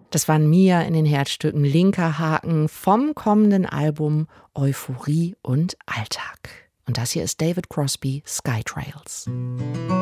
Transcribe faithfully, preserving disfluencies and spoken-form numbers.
Das waren Mia in den Herzstücken, linker Haken vom kommenden Album Euphorie und Alltag. Und das hier ist David Crosby, Sky Trails.